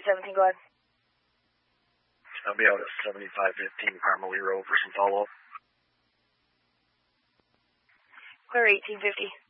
817, go ahead. I'll be out at 7515 Parmalee Road for some follow-up. Clear 1850.